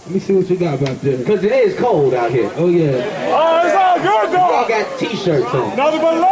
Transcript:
Let me see what you got back there. Cause it is cold out here. Oh yeah. Oh, it's all good though. Y'all got t-shirts on. Nothing but love.